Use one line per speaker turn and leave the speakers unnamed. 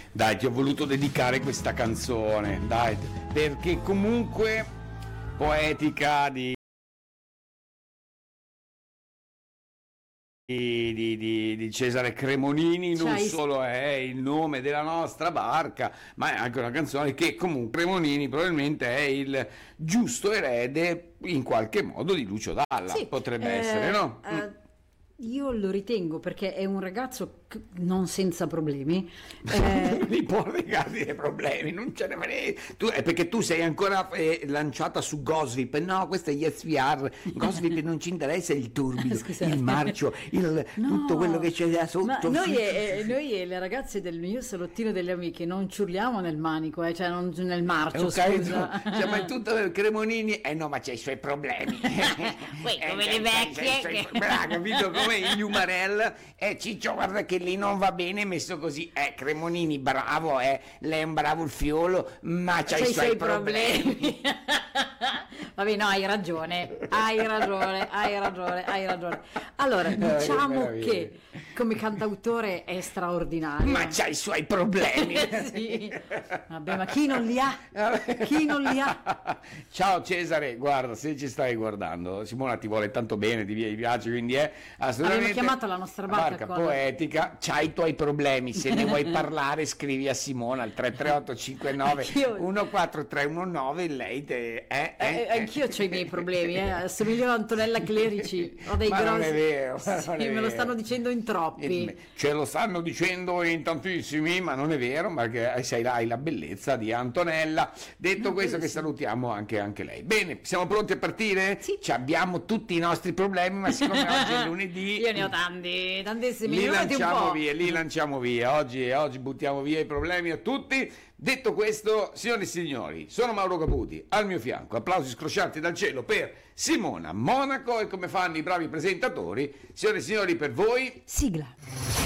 Dai, ti ho voluto dedicare questa canzone, dai, perché comunque poetica di Cesare Cremonini, non solo è il nome della nostra barca, ma è anche una canzone che comunque Cremonini probabilmente è il giusto erede in qualche modo di Lucio Dalla, sì, potrebbe essere, no?
Io lo ritengo perché è un ragazzo non senza problemi.
Li può regarti dei problemi, non ce ne frega. È perché tu sei ancora lanciata su Gosvip. No, questo è YesVR. Gosvip non ci interessa il turbido, il marcio, tutto quello che c'è da sotto.
Noi e le ragazze del mio salottino delle amiche non ci urliamo nel manico, cioè non nel marcio.
Okay,
scusa.
Cioè, ma è tutto Cremonini. No, ma c'è i suoi problemi.
Come le vecchie.
Capito come gli Umarell? Ciccio, guarda che lì non va bene messo così. Cremonini bravo, lei è un bravo il fiolo, ma c'ha i suoi problemi.
Vabbè, no, hai ragione. Allora, diciamo che come cantautore è straordinario.
Ma c'ha i suoi problemi.
Sì. Vabbè, ma chi non li ha? Chi non li ha?
Ciao Cesare, guarda, se ci stai guardando, Simona ti vuole tanto bene, ti piace, quindi è assolutamente.
Abbiamo chiamato la nostra barca
poetica. C'hai i tuoi problemi, se ne vuoi parlare scrivi a Simona al 338 59 14319. Lei
anch'io ho i miei problemi, assomiglio a Antonella Clerici, ho dei
ma
grossi.
Non è vero,
me lo stanno dicendo in troppi.
Ce lo stanno dicendo in tantissimi, ma non è vero, perché hai la bellezza di Antonella. Detto questo, che salutiamo anche lei. Bene, siamo pronti a partire?
Sì.
Abbiamo tutti i nostri problemi, ma siccome oggi è lunedì
io ne ho tantissimi.
Li lanciamo via. Oggi buttiamo via i problemi a tutti. Detto questo, signore e signori, sono Mauro Caputi, al mio fianco, applausi scroscianti dal cielo per Simona Monaco, e come fanno i bravi presentatori, signore e signori, per voi
sigla.